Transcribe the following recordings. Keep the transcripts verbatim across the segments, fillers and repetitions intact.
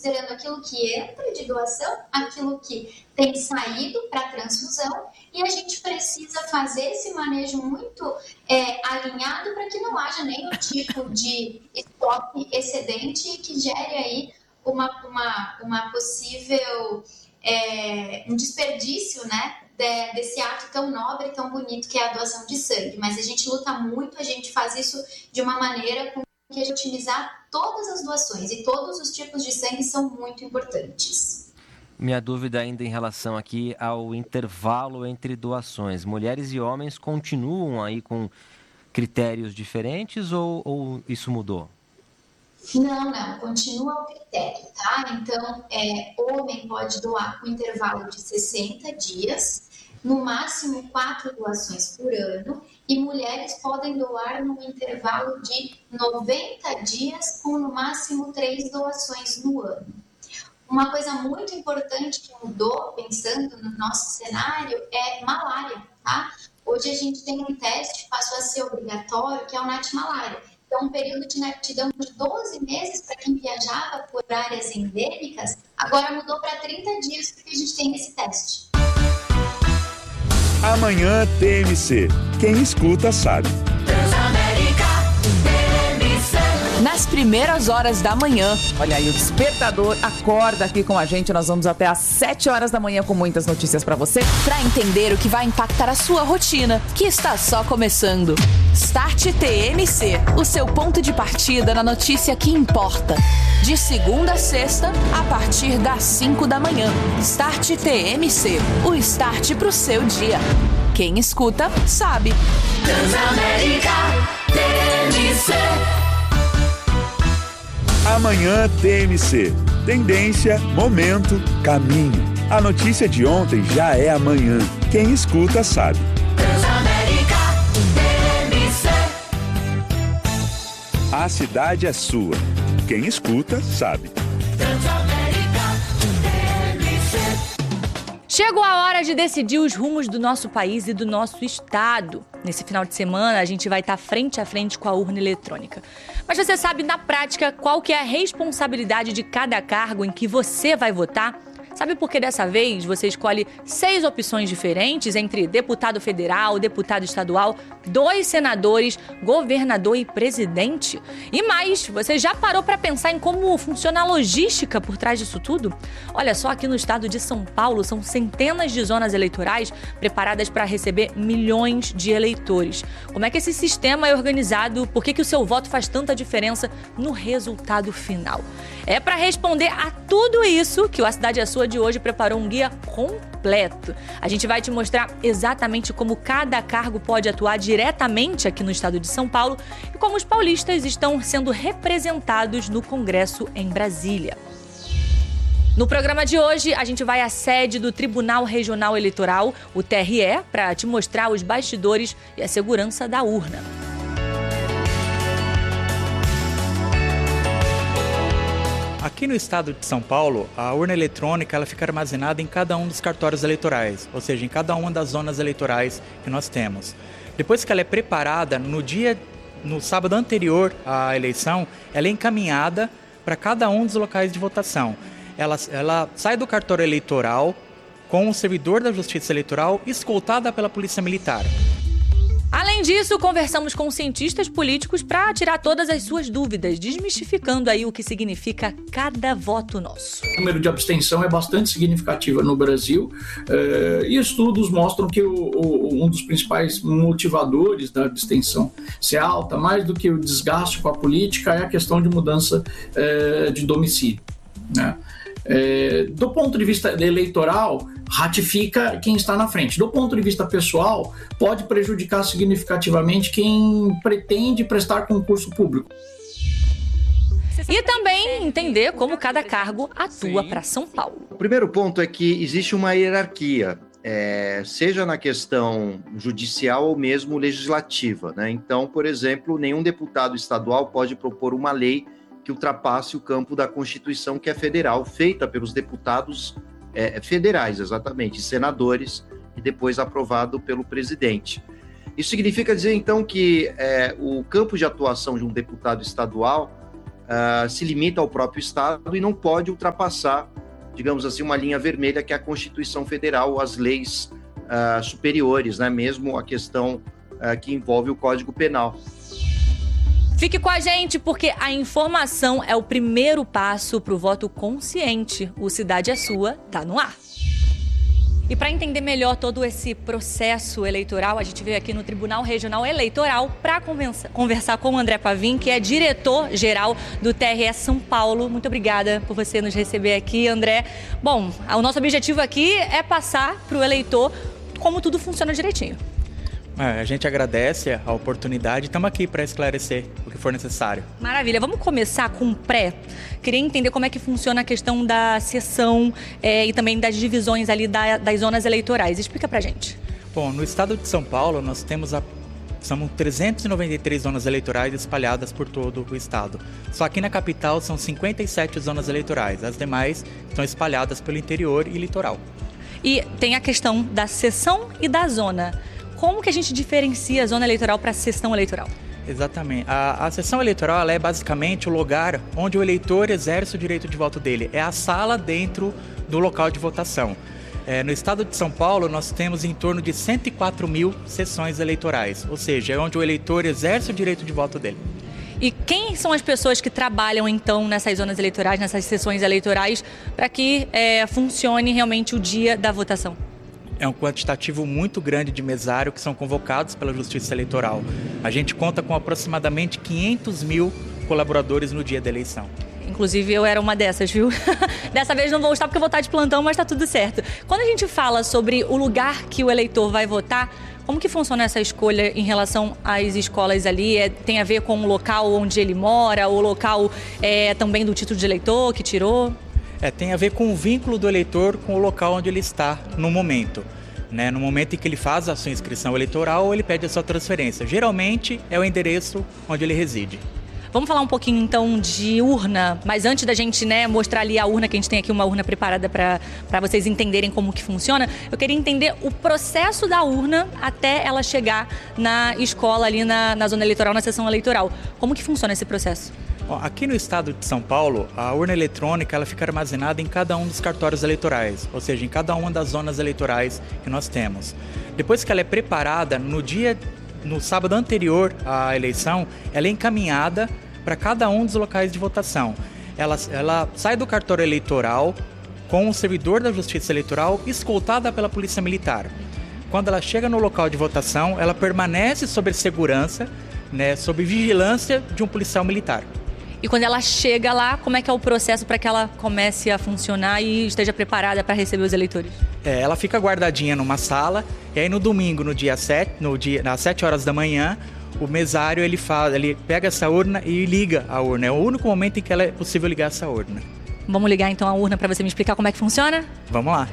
considerando aquilo que entra de doação, aquilo que tem saído para transfusão, e a gente precisa fazer esse manejo muito é, alinhado para que não haja nenhum tipo de estoque excedente que gere aí uma, uma, uma possível é, um desperdício, né, de, desse ato tão nobre, tão bonito que é a doação de sangue. Mas a gente luta muito, a gente faz isso de uma maneira com que a gente otimizar todas as doações, e todos os tipos de sangue são muito importantes. Minha dúvida ainda em relação aqui ao intervalo entre doações. Mulheres e homens continuam aí com critérios diferentes ou, ou isso mudou? Não, não, continua o critério, tá? Então, é, homem pode doar com intervalo de sessenta dias, no máximo quatro doações por ano, e mulheres podem doar no intervalo de noventa dias, com no máximo três doações no ano. Uma coisa muito importante que mudou, pensando no nosso cenário, é malária, tá? Hoje a gente tem um teste que passou a ser obrigatório, que é o NAT-malária. Então, um período de inaptidão de doze meses para quem viajava por áreas endêmicas, agora mudou para trinta dias, porque a gente tem esse teste. Amanhã T M C. Quem escuta sabe. Nas primeiras horas da manhã. Olha aí, o despertador acorda aqui com a gente. Nós vamos até às sete horas da manhã com muitas notícias para você. Para entender o que vai impactar a sua rotina, que está só começando. Start T M C, o seu ponto de partida na notícia que importa. De segunda a sexta, a partir das cinco da manhã. Start T M C, o start pro seu dia. Quem escuta, sabe. Transamérica T M C. Amanhã T M C. Tendência, momento, caminho. A notícia de ontem já é amanhã. Quem escuta sabe. Transamérica T M C. A cidade é sua. Quem escuta sabe. Transamérica T M C. Chegou a hora de decidir os rumos do nosso país e do nosso estado. Nesse final de semana, a gente vai estar frente a frente com a urna eletrônica. Mas você sabe, na prática, qual que é a responsabilidade de cada cargo em que você vai votar? Sabe por que dessa vez você escolhe seis opções diferentes entre deputado federal, deputado estadual, dois senadores, governador e presidente? E mais, você já parou para pensar em como funciona a logística por trás disso tudo? Olha só, aqui no estado de São Paulo são centenas de zonas eleitorais preparadas para receber milhões de eleitores. Como é que esse sistema é organizado? Por que que o seu voto faz tanta diferença no resultado final? É para responder a tudo isso que o A Cidade é Sua de hoje preparou um guia completo. A gente vai te mostrar exatamente como cada cargo pode atuar diretamente aqui no estado de São Paulo e como os paulistas estão sendo representados no Congresso em Brasília. No programa de hoje, a gente vai à sede do Tribunal Regional Eleitoral, o T R E, para te mostrar os bastidores e a segurança da urna. Aqui no estado de São Paulo, a urna eletrônica ela fica armazenada em cada um dos cartórios eleitorais, ou seja, em cada uma das zonas eleitorais que nós temos. Depois que ela é preparada, no dia, no sábado anterior à eleição, ela é encaminhada para cada um dos locais de votação. Ela, ela sai do cartório eleitoral com o servidor da Justiça Eleitoral escoltada pela Polícia Militar. Além disso, conversamos com cientistas políticos para tirar todas as suas dúvidas, desmistificando aí o que significa cada voto nosso. O número de abstenção é bastante significativo no Brasil uh, e estudos mostram que o, o, um dos principais motivadores da abstenção ser alta, mais do que o desgaste com a política, é a questão de mudança uh, de domicílio, né? É, do ponto de vista eleitoral, ratifica quem está na frente. Do ponto de vista pessoal, pode prejudicar significativamente quem pretende prestar concurso público. E também entender como cada cargo atua para São Paulo. O primeiro ponto é que existe uma hierarquia, é, seja na questão judicial ou mesmo legislativa, né? Então, por exemplo, nenhum deputado estadual pode propor uma lei que ultrapasse o campo da Constituição, que é federal, feita pelos deputados é, federais, exatamente, senadores, e depois aprovado pelo presidente. Isso significa dizer, então, que é, o campo de atuação de um deputado estadual uh, se limita ao próprio Estado e não pode ultrapassar, digamos assim, uma linha vermelha que é a Constituição Federal, as leis uh, superiores, né? Mesmo a questão uh, que envolve o Código Penal. Fique com a gente, porque a informação é o primeiro passo para o voto consciente. O Cidade é Sua tá no ar. E para entender melhor todo esse processo eleitoral, a gente veio aqui no Tribunal Regional Eleitoral para conversar com o André Pavim, que é diretor-geral do T R E São Paulo. Muito obrigada por você nos receber aqui, André. Bom, o nosso objetivo aqui é passar para o eleitor como tudo funciona direitinho. É, a gente agradece a oportunidade e estamos aqui para esclarecer o que for necessário. Maravilha. Vamos começar com o pré. Queria entender como é que funciona a questão da sessão é, e também das divisões ali da, das zonas eleitorais. Explica pra gente. Bom, no estado de São Paulo, nós temos a, são trezentas e noventa e três zonas eleitorais espalhadas por todo o estado. Só aqui na capital são cinquenta e sete zonas eleitorais. As demais estão espalhadas pelo interior e litoral. E tem a questão da sessão e da zona. Como que a gente diferencia a zona eleitoral para a sessão eleitoral? Exatamente. A, a sessão eleitoral ela é basicamente o lugar onde o eleitor exerce o direito de voto dele. É a sala dentro do local de votação. É, no estado de São Paulo, nós temos em torno de cento e quatro mil sessões eleitorais. Ou seja, é onde o eleitor exerce o direito de voto dele. E quem são as pessoas que trabalham, então, nessas zonas eleitorais, nessas sessões eleitorais, para que é, funcione realmente o dia da votação? É um quantitativo muito grande de mesário que são convocados pela Justiça Eleitoral. A gente conta com aproximadamente quinhentos mil colaboradores no dia da eleição. Inclusive, eu era uma dessas, viu? Dessa vez não vou estar porque eu vou estar de plantão, mas está tudo certo. Quando a gente fala sobre o lugar que o eleitor vai votar, como que funciona essa escolha em relação às escolas ali? É, tem a ver com o local onde ele mora, o local é, também do título de eleitor que tirou? É, tem a ver com o vínculo do eleitor com o local onde ele está no momento. Né? No momento em que ele faz a sua inscrição eleitoral ou ele pede a sua transferência. Geralmente é o endereço onde ele reside. Vamos falar um pouquinho então de urna, mas antes da gente né, mostrar ali a urna, que a gente tem aqui uma urna preparada para vocês entenderem como que funciona, eu queria entender o processo da urna até ela chegar na escola ali na, na zona eleitoral, na sessão eleitoral. Como que funciona esse processo? Aqui no estado de São Paulo, a urna eletrônica ela fica armazenada em cada um dos cartórios eleitorais, ou seja, em cada uma das zonas eleitorais que nós temos. Depois que ela é preparada, no dia, no sábado anterior à eleição, ela é encaminhada para cada um dos locais de votação. Ela, ela sai do cartório eleitoral com o servidor da Justiça Eleitoral escoltada pela Polícia Militar. Quando ela chega no local de votação, ela permanece sob segurança, né, sob vigilância de um policial militar. E quando ela chega lá, como é que é o processo para que ela comece a funcionar e esteja preparada para receber os eleitores? É, ela fica guardadinha numa sala, e aí no domingo, no dia sete, no dia, às sete horas da manhã, o mesário ele, faz, ele pega essa urna e liga a urna. É o único momento em que ela é possível ligar essa urna. Vamos ligar então a urna para você me explicar como é que funciona? Vamos lá.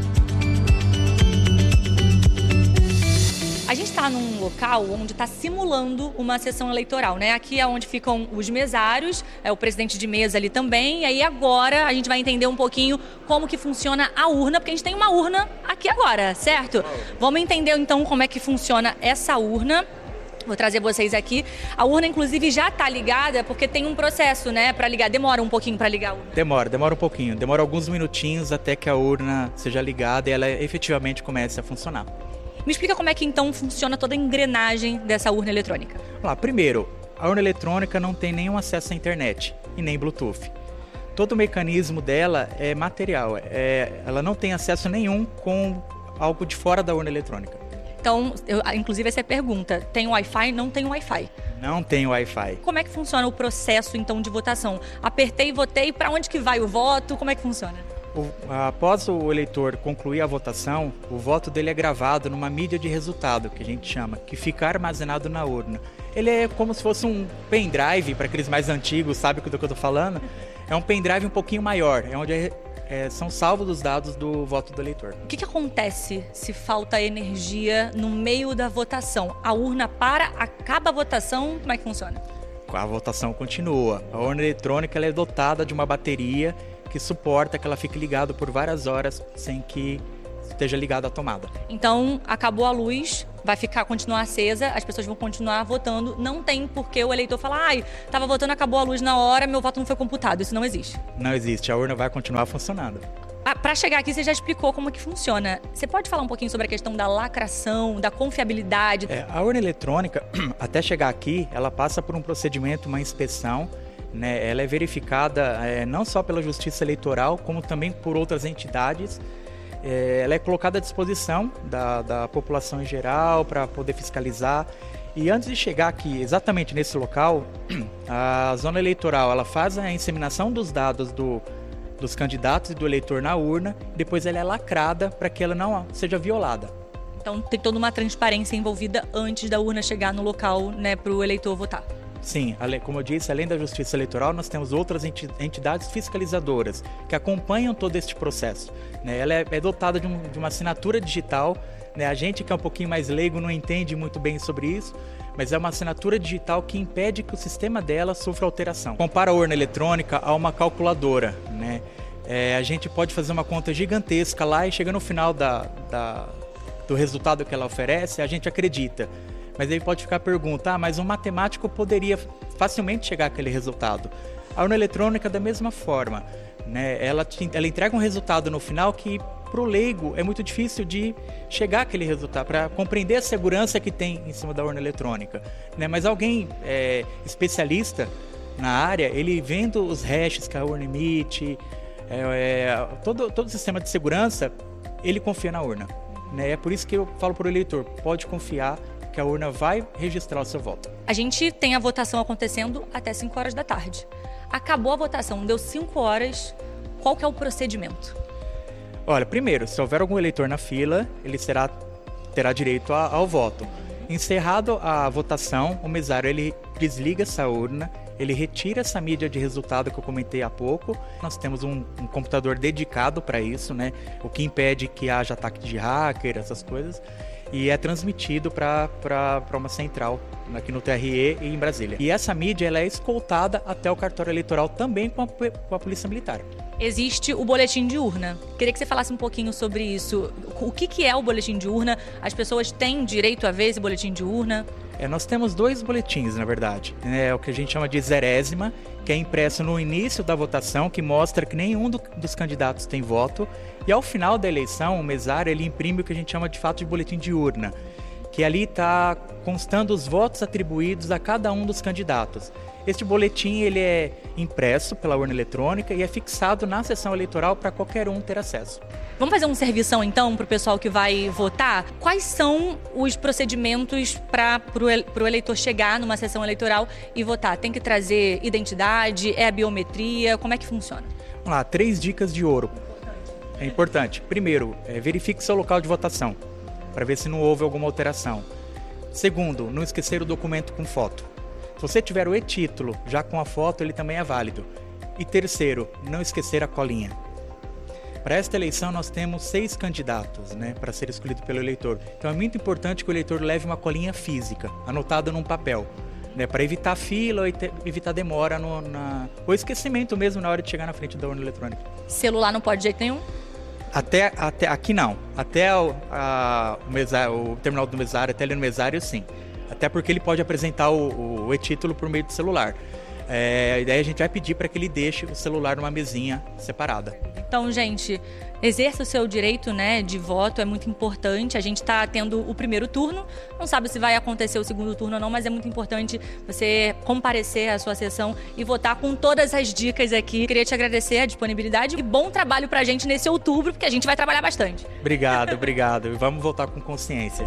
A gente está num local onde está simulando uma sessão eleitoral, né? Aqui é onde ficam os mesários, é o presidente de mesa ali também. E aí agora a gente vai entender um pouquinho como que funciona a urna, porque a gente tem uma urna aqui agora, certo? Vamos entender então como é que funciona essa urna. Vou trazer vocês aqui. A urna, inclusive, já está ligada, porque tem um processo, né, para ligar. Demora um pouquinho para ligar a urna? Demora, demora um pouquinho. Demora alguns minutinhos até que a urna seja ligada e ela efetivamente comece a funcionar. Me explica como é que então funciona toda a engrenagem dessa urna eletrônica. Vamos lá, primeiro, a urna eletrônica não tem nenhum acesso à internet e nem Bluetooth. Todo o mecanismo dela é material, é, ela não tem acesso nenhum com algo de fora da urna eletrônica. Então, eu, inclusive essa é a pergunta, tem Wi-Fi? Não tem Wi-Fi. Não tem Wi-Fi. Como é que funciona o processo então de votação? Apertei, votei, para onde que vai o voto? Como é que funciona? O, após o eleitor concluir a votação, o voto dele é gravado numa mídia de resultado, que a gente chama, que fica armazenado na urna. Ele é como se fosse um pendrive, para aqueles mais antigos, sabe do que eu estou falando? É um pendrive um pouquinho maior, é onde é, é, são salvos os dados do voto do eleitor. O que, que acontece se falta energia no meio da votação? A urna para, acaba a votação, como é que funciona? A votação continua. A urna eletrônica ela é dotada de uma bateria que suporta que ela fique ligada por várias horas sem que esteja ligada à tomada. Então, acabou a luz, vai ficar, continuar acesa, as pessoas vão continuar votando. Não tem porque o eleitor falar, ai, estava votando, acabou a luz na hora, meu voto não foi computado. Isso não existe. Não existe, a urna vai continuar funcionando. Ah, para chegar aqui, você já explicou como que funciona. Você pode falar um pouquinho sobre a questão da lacração, da confiabilidade? É, a urna eletrônica, até chegar aqui, ela passa por um procedimento, uma inspeção, né? Ela é verificada é, não só pela Justiça Eleitoral, como também por outras entidades. É, ela é colocada à disposição da, da população em geral para poder fiscalizar. E antes de chegar aqui, exatamente nesse local, a zona eleitoral ela faz a inseminação dos dados do, dos candidatos e do eleitor na urna, depois ela é lacrada para que ela não seja violada. Então tem toda uma transparência envolvida antes da urna chegar no local, né, para o eleitor votar. Sim, como eu disse, além da Justiça Eleitoral, nós temos outras entidades fiscalizadoras que acompanham todo este processo. Né? Ela é, é dotada de, um, de uma assinatura digital, né? A gente que é um pouquinho mais leigo não entende muito bem sobre isso, mas é uma assinatura digital que impede que o sistema dela sofra alteração. Compara a urna eletrônica a uma calculadora, né? É, a gente pode fazer uma conta gigantesca lá e chega no final da, da, do resultado que ela oferece, a gente acredita. Mas aí pode ficar a pergunta, ah, mas um matemático poderia facilmente chegar àquele resultado. A urna eletrônica da mesma forma, né? Ela, te, ela entrega um resultado no final que para o leigo é muito difícil de chegar àquele resultado, para compreender a segurança que tem em cima da urna eletrônica. Né? Mas alguém é, especialista na área, ele vendo os hashes que a urna emite, é, é, todo, todo o sistema de segurança, ele confia na urna. Né? É por isso que eu falo para o eleitor, pode confiar que a urna vai registrar o seu voto. A gente tem a votação acontecendo até cinco horas da tarde. Acabou a votação, deu cinco horas, qual que é o procedimento? Olha, primeiro, se houver algum eleitor na fila, ele será, terá direito a, ao voto. Encerrado a votação, o mesário ele desliga essa urna, ele retira essa mídia de resultado que eu comentei há pouco. Nós temos um, um computador dedicado para isso, né? O que impede que haja ataque de hacker, essas coisas. E é transmitido para uma central aqui no T R E e em Brasília. E essa mídia ela é escoltada até o cartório eleitoral também com a, com a Polícia Militar. Existe o boletim de urna. Queria que você falasse um pouquinho sobre isso. O que, que é o boletim de urna? As pessoas têm direito a ver esse boletim de urna? É, nós temos dois boletins, na verdade. É o que a gente chama de zerésima, que é impresso no início da votação, que mostra que nenhum do, dos candidatos tem voto. E ao final da eleição, o mesário ele imprime o que a gente chama de fato de boletim de urna, que ali está constando os votos atribuídos a cada um dos candidatos. Este boletim ele é impresso pela urna eletrônica e é fixado na sessão eleitoral para qualquer um ter acesso. Vamos fazer um servição, então, para o pessoal que vai votar? Quais são os procedimentos para o eleitor chegar numa sessão eleitoral e votar? Tem que trazer identidade? É a biometria? Como é que funciona? Vamos lá, três dicas de ouro. É importante. Primeiro, é, verifique seu local de votação, para ver se não houve alguma alteração. Segundo, não esquecer o documento com foto. Se você tiver o e-título já com a foto, ele também é válido. E terceiro, não esquecer a colinha. Para esta eleição, nós temos seis candidatos, né, para ser escolhido pelo eleitor. Então é muito importante que o eleitor leve uma colinha física, anotada num papel, né, para evitar fila ou evitar demora no, na, ou esquecimento mesmo na hora de chegar na frente da urna eletrônica. Celular não pode de jeito nenhum? Até, até aqui não. Até o, a, o, mesário, o terminal do mesário, até ali no mesário, sim. Até porque ele pode apresentar o, o e-título por meio do celular. É, e daí a gente vai pedir para que ele deixe o celular numa mesinha separada. Então, gente, exerça o seu direito, né, de voto, é muito importante. A gente está tendo o primeiro turno, não sabe se vai acontecer o segundo turno ou não, mas é muito importante você comparecer à sua sessão e votar com todas as dicas aqui. Queria te agradecer a disponibilidade e bom trabalho para a gente nesse outubro, porque a gente vai trabalhar bastante. Obrigado, obrigado. E vamos votar com consciência.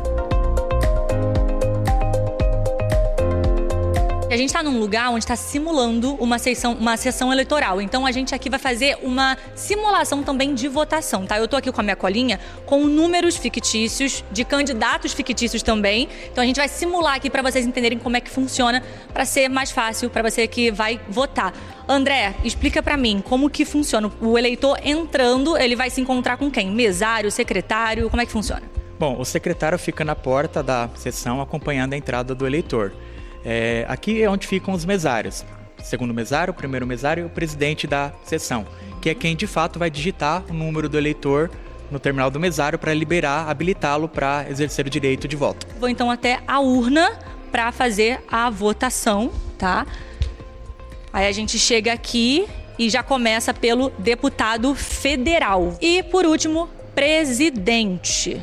A gente está num lugar onde está simulando uma sessão, uma sessão eleitoral. Então a gente aqui vai fazer uma simulação também de votação, tá? Eu tô aqui com a minha colinha com números fictícios, de candidatos fictícios também. Então a gente vai simular aqui para vocês entenderem como é que funciona, para ser mais fácil para você que vai votar. André, explica para mim como que funciona. O eleitor entrando, ele vai se encontrar com quem? Mesário, secretário, como é que funciona? Bom, o secretário fica na porta da sessão acompanhando a entrada do eleitor. É, aqui é onde ficam os mesários. Segundo mesário, o primeiro mesário e o presidente da sessão, que é quem de fato vai digitar o número do eleitor no terminal do mesário para liberar, habilitá-lo para exercer o direito de voto. Vou então até a urna para fazer a votação, tá? Aí a gente chega aqui e já começa pelo deputado federal. E, por último, presidente.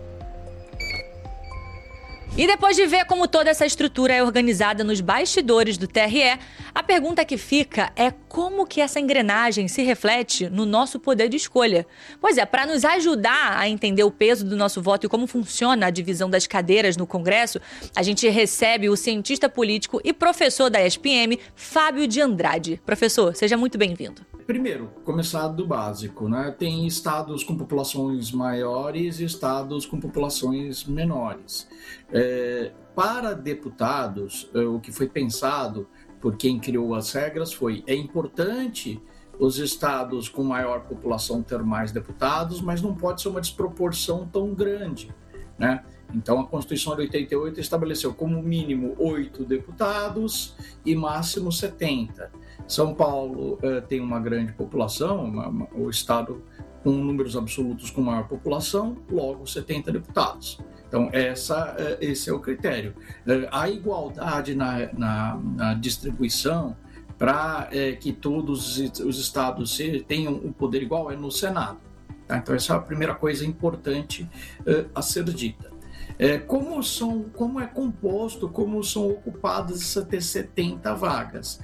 E depois de ver como toda essa estrutura é organizada nos bastidores do T R E, a pergunta que fica é como que essa engrenagem se reflete no nosso poder de escolha. Pois é, para nos ajudar a entender o peso do nosso voto e como funciona a divisão das cadeiras no Congresso, a gente recebe o cientista político e professor da E S P M, Fábio de Andrade. Professor, seja muito bem-vindo. Primeiro, começar do básico, né? Tem estados com populações maiores e estados com populações menores. É, para deputados, o que foi pensado por quem criou as regras foi: é importante os estados com maior população ter mais deputados, mas não pode ser uma desproporção tão grande, né? Então, a Constituição de oitenta e oito estabeleceu como mínimo oito deputados e máximo setenta. São Paulo uh, tem uma grande população, uma, uma, o estado com números absolutos com maior população, logo setenta deputados. Então, essa, uh, esse é o critério. Uh, a igualdade na, na, na distribuição para uh, que todos os estados tenham um poder igual é no Senado. Tá? Então, essa é a primeira coisa importante uh, a ser dita. É, como, são, como é composto, como são ocupadas essas setenta vagas?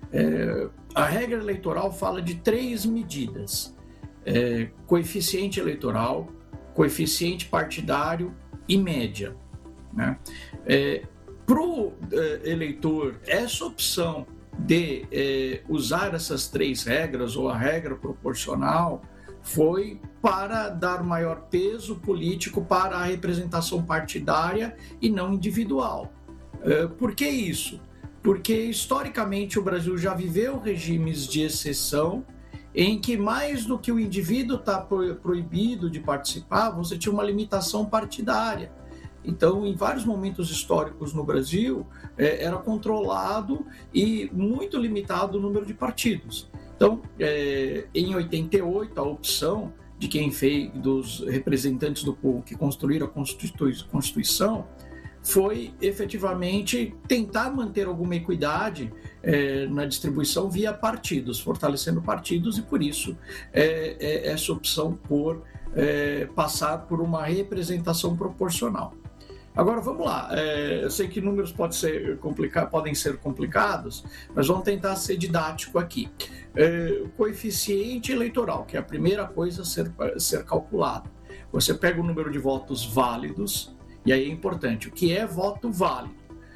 É, a regra eleitoral fala de três medidas: é, coeficiente eleitoral, coeficiente partidário e média, né? É, para o é, eleitor, essa opção de é, usar essas três regras, ou a regra proporcional, foi para dar maior peso político para a representação partidária e não individual. Por que isso? Porque, historicamente, o Brasil já viveu regimes de exceção em que, mais do que o indivíduo está proibido de participar, você tinha uma limitação partidária. Então, em vários momentos históricos no Brasil, era controlado e muito limitado o número de partidos. Então, é, em oitenta e oito, a opção de quem fez, dos representantes do povo que construíram a Constituição, foi efetivamente tentar manter alguma equidade é, na distribuição via partidos, fortalecendo partidos, e por isso é, é essa opção por é, passar por uma representação proporcional. Agora, vamos lá. É, eu sei que números pode ser complica- podem ser complicados, mas vamos tentar ser didático aqui. É, o coeficiente eleitoral, que é a primeira coisa a ser, a ser calculada. Você pega o número de votos válidos, e aí é importante, o que é voto válido?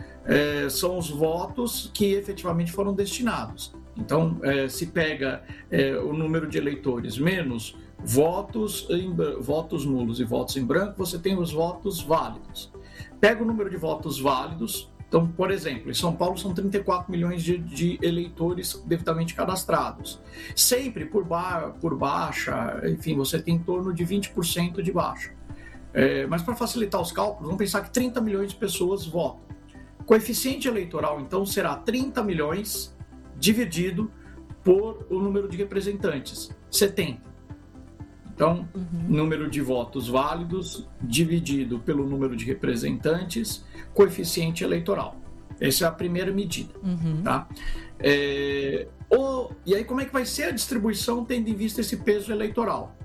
É, são os votos que efetivamente foram destinados. Então, é, se pega é, o número de eleitores menos votos, em, votos nulos e votos em branco, você tem os votos válidos. Pega o número de votos válidos. Então, por exemplo, em São Paulo são trinta e quatro milhões de, de eleitores devidamente cadastrados. Sempre por, ba- por baixa, enfim, você tem em torno de vinte por cento de baixa. É, mas para facilitar os cálculos, vamos pensar que trinta milhões de pessoas votam. O coeficiente eleitoral, então, será trinta milhões dividido por o número de representantes, setenta. Então, uhum. número de votos válidos dividido pelo número de representantes, coeficiente eleitoral. Essa é a primeira medida. Uhum. Tá? É, o, e aí, como é que vai ser a distribuição tendo em vista esse peso eleitoral?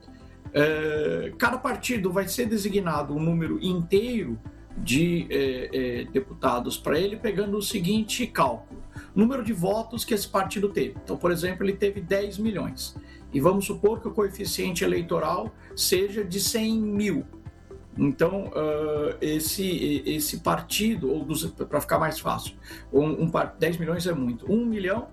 É, cada partido vai ser designado um número inteiro de é, é, deputados para ele, pegando o seguinte cálculo: número de votos que esse partido teve. Então, por exemplo, ele teve dez milhões. E vamos supor que o coeficiente eleitoral seja de cem mil. Então, uh, esse, esse partido, ou para ficar mais fácil, um, um, dez milhões é muito, um milhão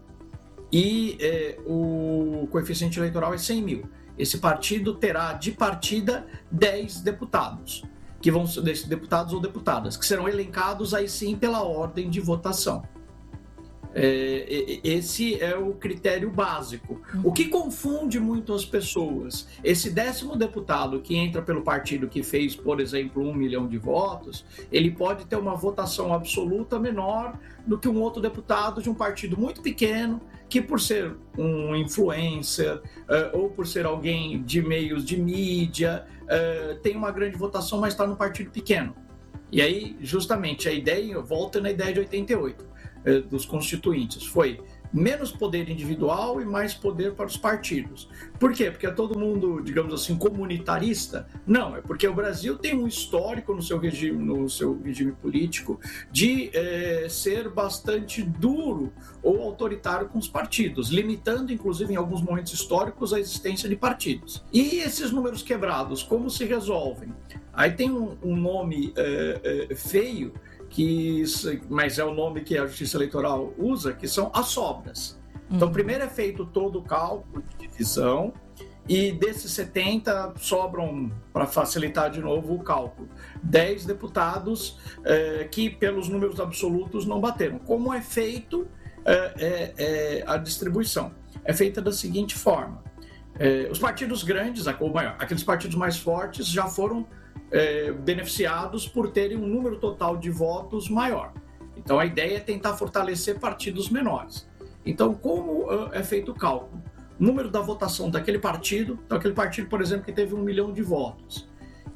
e é, o coeficiente eleitoral é cem mil. Esse partido terá de partida dez deputados, que vão ser deputados ou deputadas, que serão elencados aí sim pela ordem de votação. É, esse é o critério básico. O que confunde muito as pessoas, esse décimo deputado que entra pelo partido que fez, por exemplo, um milhão de votos, ele pode ter uma votação absoluta menor do que um outro deputado de um partido muito pequeno, que por ser um influencer uh, ou por ser alguém de meios de mídia, uh, tem uma grande votação, mas está num partido pequeno. E aí, justamente, a ideia, volta na ideia de oitenta e oito, uh, dos constituintes, foi menos poder individual e mais poder para os partidos. Por quê? Porque é todo mundo, digamos assim, comunitarista? Não, é porque o Brasil tem um histórico no seu regime, no seu regime político de é, ser bastante duro ou autoritário com os partidos, limitando, inclusive, em alguns momentos históricos, a existência de partidos. E esses números quebrados, como se resolvem? Aí tem um, um nome é, é, feio, que, mas é o nome que a Justiça Eleitoral usa, que são as sobras. Então, primeiro é feito todo o cálculo de divisão, e desses setenta sobram, para facilitar de novo o cálculo, dez deputados eh, que, pelos números absolutos, não bateram. Como é feito eh, eh, eh, a distribuição? É feita da seguinte forma. Eh, os partidos grandes, ou maior, aqueles partidos mais fortes, já foram É, beneficiados por terem um número total de votos maior. Então, a ideia é tentar fortalecer partidos menores. Então, como uh, é feito o cálculo? O número da votação daquele partido, então aquele partido, por exemplo, que teve um milhão de votos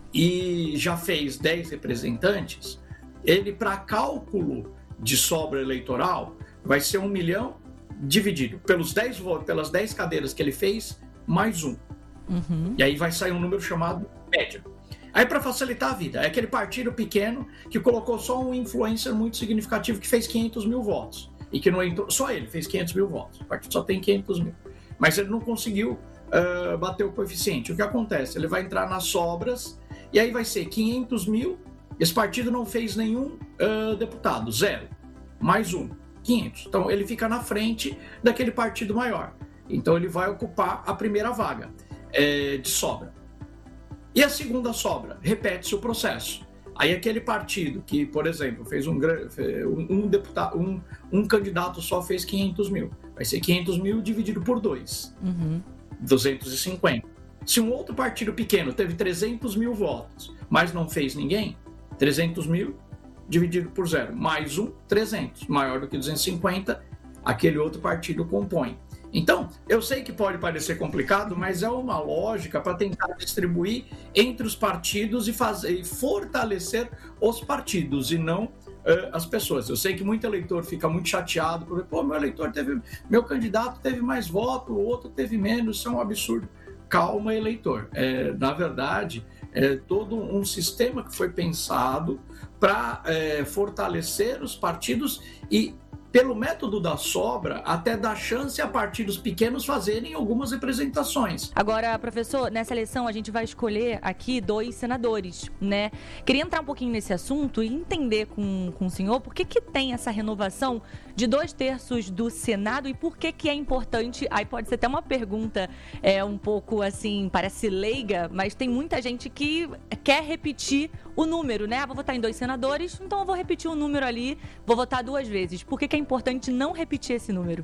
e já fez dez representantes, ele, para cálculo de sobra eleitoral, vai ser um milhão dividido pelos dez votos, pelas dez cadeiras que ele fez, mais um. Uhum. E aí vai sair um número chamado média. Aí, para facilitar a vida, é aquele partido pequeno que colocou só um influencer muito significativo que fez quinhentos mil votos. E que não entrou, só ele fez quinhentos mil votos. O partido só tem quinhentos mil. Mas ele não conseguiu uh, bater o coeficiente. O que acontece? Ele vai entrar nas sobras e aí vai ser quinhentos mil. Esse partido não fez nenhum uh, deputado, zero. Mais um, quinhentos. Então, ele fica na frente daquele partido maior. Então, ele vai ocupar a primeira vaga é, de sobra. E a segunda sobra, repete-se o processo. Aí aquele partido que, por exemplo, fez um, um, um deputado, um, um candidato só fez quinhentos mil. Vai ser quinhentos mil dividido por dois. Uhum. duzentos e cinquenta. Se um outro partido pequeno teve trezentos mil votos, mas não fez ninguém, trezentos mil dividido por zero. Mais um, trezentos. Maior do que duzentos e cinquenta, aquele outro partido compõe. Então, eu sei que pode parecer complicado, mas é uma lógica para tentar distribuir entre os partidos e, fazer, e fortalecer os partidos e não uh, as pessoas. Eu sei que muito eleitor fica muito chateado, porque, pô, meu eleitor teve, meu candidato teve mais voto, o outro teve menos, isso é um absurdo. Calma, eleitor. É, na verdade, é todo um sistema que foi pensado para é, fortalecer os partidos e, pelo método da sobra, até dar chance a partidos pequenos fazerem algumas representações. Agora, professor, nessa eleição a gente vai escolher aqui dois senadores, né? Queria entrar um pouquinho nesse assunto e entender com, com o senhor por que que tem essa renovação de dois terços do Senado e por que que é importante. Aí pode ser até uma pergunta é, um pouco assim, parece leiga, mas tem muita gente que quer repetir o número, né? Ah, vou votar em dois senadores, então eu vou repetir o número ali, vou votar duas vezes. Por que que é importante não repetir esse número?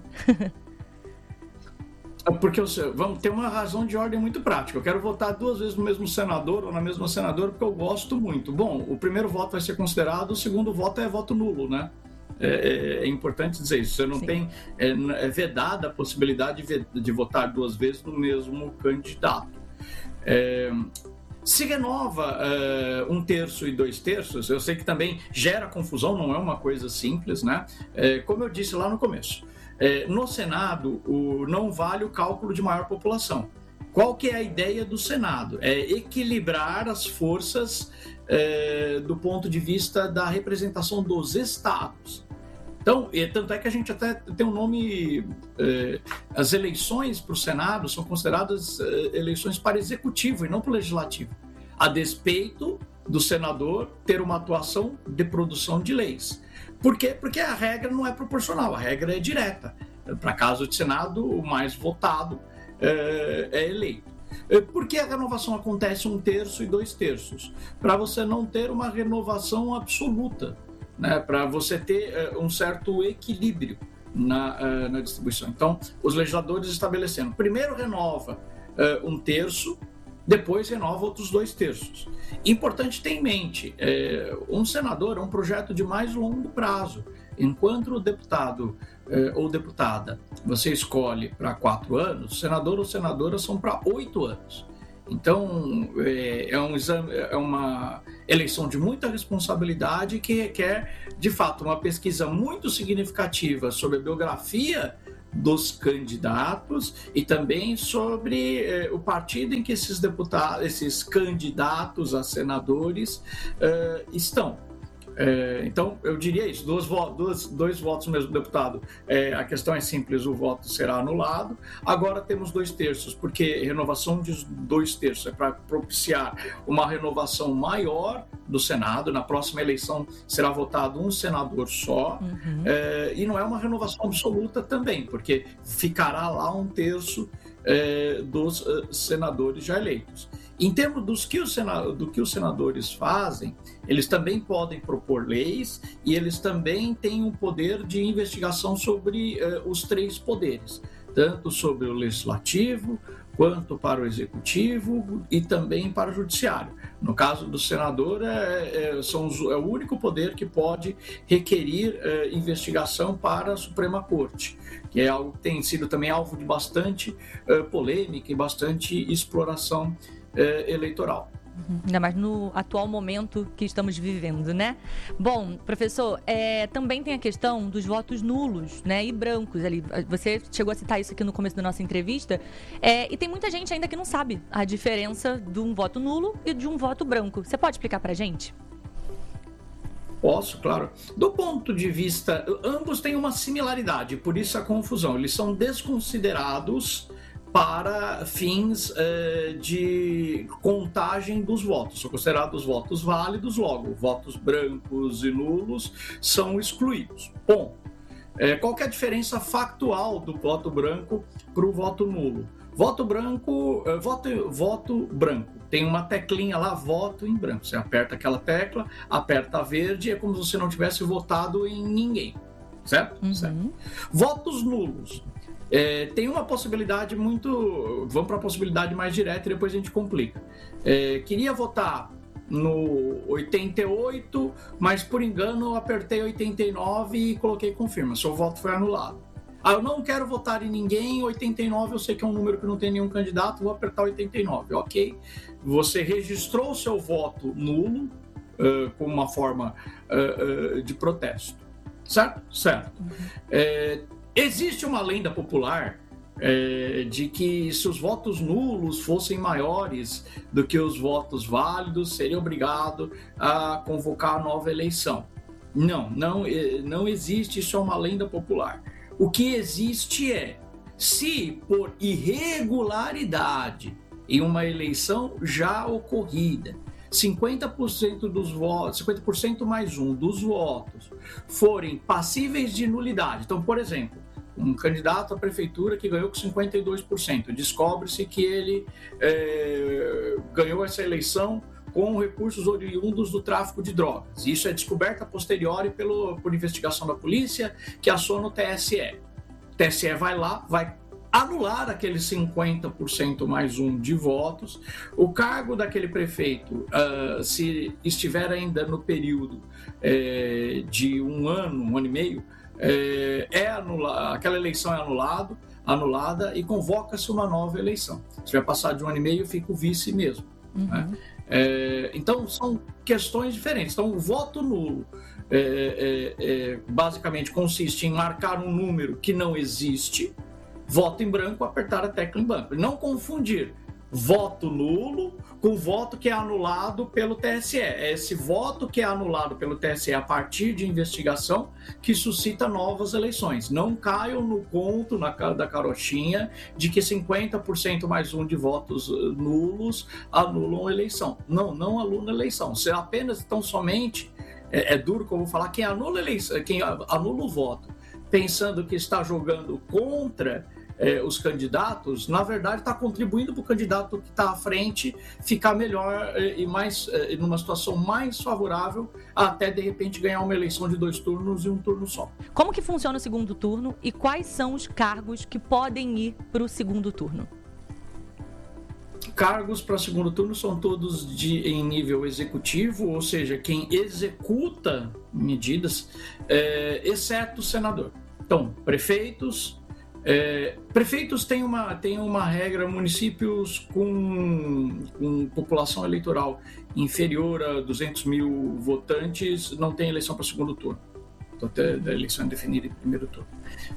Porque vamos ter uma razão de ordem muito prática. Eu quero votar duas vezes no mesmo senador ou na mesma senadora porque eu gosto muito. Bom, o primeiro voto vai ser considerado, o segundo voto é voto nulo, né? É, é importante dizer isso. Você não Sim. tem é, é vedada a possibilidade de, de votar duas vezes no mesmo candidato. É, se renova uh, um terço e dois terços, eu sei que também gera confusão, não é uma coisa simples, né? É, como eu disse lá no começo, é, no Senado o, não vale o cálculo de maior população. Qual que é a ideia do Senado? É equilibrar as forças é, do ponto de vista da representação dos estados. Então, e, tanto é que a gente até tem um nome, eh, as eleições para o Senado são consideradas eh, eleições para executivo e não para o legislativo, a despeito do senador ter uma atuação de produção de leis. Por quê? Porque a regra não é proporcional, a regra é direta. Para caso de Senado, o mais votado eh, é eleito. Por que a renovação acontece um terço e dois terços? Para você não ter uma renovação absoluta. Né, para você ter uh, um certo equilíbrio. na, uh, na distribuição. Então, os legisladores estabeleceram, primeiro renova uh, um terço, depois renova outros dois terços. Importante ter em mente, é, um senador é um projeto de mais longo prazo. Enquanto o deputado é, ou deputada você escolhe para quatro anos, o senador ou senadora são para oito anos. Então, é, é, um exame, é uma eleição de muita responsabilidade que requer, de fato, uma pesquisa muito significativa sobre a biografia dos candidatos e também sobre eh, o partido em que esses deputados, esses candidatos a senadores eh, estão. É, então, eu diria isso, dois, dois, dois votos mesmo, deputado. É, a questão é simples, o voto será anulado. Agora temos dois terços, porque renovação de dois terços é para propiciar uma renovação maior do Senado. Na próxima eleição será votado um senador só. Uhum. É, e não é uma renovação absoluta também, porque ficará lá um terço é, dos uh, senadores já eleitos. Em termos dos que os senadores, do que os senadores fazem, eles também podem propor leis e eles também têm um poder de investigação sobre uh, os três poderes, tanto sobre o legislativo, quanto para o executivo e também para o judiciário. No caso do senador, é, é, são os, é o único poder que pode requerir é, investigação para a Suprema Corte, que é algo que tem sido também alvo de bastante é, polêmica e bastante exploração é, eleitoral. Ainda mais no atual momento que estamos vivendo, né? Bom, professor, é, também tem a questão dos votos nulos, né, e brancos ali. Você chegou a citar isso aqui no começo da nossa entrevista. É, e tem muita gente ainda que não sabe a diferença de um voto nulo e de um voto branco. Você pode explicar pra gente? Posso, claro. Do ponto de vista, ambos têm uma similaridade, por isso a confusão. Eles são desconsiderados para fins eh, de contagem dos votos. São considerados votos válidos, logo, votos brancos e nulos são excluídos. Bom, eh, qual que é a diferença factual do voto branco para o voto nulo? Voto branco, eh, voto, voto branco, tem uma teclinha lá, voto em branco. Você aperta aquela tecla, aperta a verde, é como se você não tivesse votado em ninguém, certo? Uhum. Certo. Votos nulos. É, tem uma possibilidade muito... Vamos para a possibilidade mais direta e depois a gente complica. É, queria votar no oitenta e oito, mas por engano eu apertei oitenta e nove e coloquei confirma. Seu voto foi anulado. Ah, eu não quero votar em ninguém, oitenta e nove eu sei que é um número que não tem nenhum candidato, vou apertar oitenta e nove. Ok, você registrou o seu voto nulo uh, como uma forma uh, uh, de protesto. Certo? Certo. Uhum. É, Existe uma lenda popular é, de que se os votos nulos fossem maiores do que os votos válidos, seria obrigado a convocar a nova eleição. Não, não, não existe, isso é uma lenda popular. O que existe é, se por irregularidade em uma eleição já ocorrida, cinquenta por cento dos votos, cinquenta por cento mais um dos votos forem passíveis de nulidade. Então, por exemplo, um candidato à prefeitura que ganhou com cinquenta e dois por cento, descobre-se que ele é, ganhou essa eleição com recursos oriundos do tráfico de drogas. Isso é descoberto a posteriori pelo, por investigação da polícia, que aciona o T S E. O T S E vai lá, vai anular aqueles cinquenta por cento mais um de votos. O cargo daquele prefeito, uh, se estiver ainda no período uh, de um ano, um ano e meio, uh, é anula- aquela eleição é anulado, anulada e convoca-se uma nova eleição. Se tiver passado de um ano e meio, fica o vice mesmo. Uhum. Né? Uh, então, são questões diferentes. Então, o voto nulo é, é, é, basicamente consiste em marcar um número que não existe. Voto em branco, apertar a tecla em branco. Não confundir voto nulo com voto que é anulado pelo T S E. É esse voto que é anulado pelo T S E a partir de investigação que suscita novas eleições. Não caiam no conto na cara da carochinha de que cinquenta por cento mais um de votos nulos anulam a eleição. Não, não anula a eleição. Se apenas, tão somente, é, é duro como falar, quem anula a eleição, quem anula o voto pensando que está jogando contra eh, os candidatos, na verdade está contribuindo para o candidato que está à frente ficar melhor eh, e mais eh, numa situação mais favorável, até de repente ganhar uma eleição de dois turnos e um turno só. Como que funciona o segundo turno e quais são os cargos que podem ir para o segundo turno? Cargos para segundo turno são todos de, em nível executivo, ou seja, quem executa medidas, é, exceto o senador. Então, prefeitos, é, prefeitos têm uma, têm uma regra, municípios com, com população eleitoral inferior a duzentos mil votantes não tem eleição para segundo turno. Então, a eleição é definida em primeiro turno.